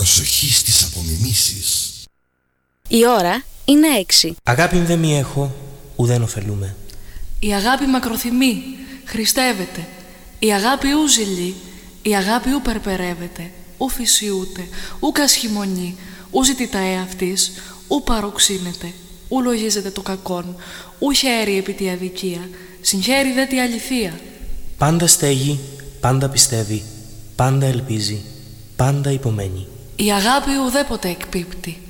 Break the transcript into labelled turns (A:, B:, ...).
A: Προσοχή στις απομιμήσεις.
B: Η ώρα είναι 6.
C: Αγάπη δεν μη έχω, ουδέν ωφελούμε.
D: Η αγάπη μακροθυμεί, χριστεύεται. Η αγάπη ου ζηλεί, η αγάπη ου περπερεύεται. Ου φυσιούται, ου κασχημονεί, ου ζητητά εαυτής, ου παροξύνεται, ου λογίζεται το κακόν, ου χαίρει επί τη αδικία, συγχαίρει δε τη αληθεία.
C: Πάντα στέγει, πάντα πιστεύει, πάντα ελπίζει, πάντα υπομένει.
D: Η αγάπη ουδέποτε εκπίπτει,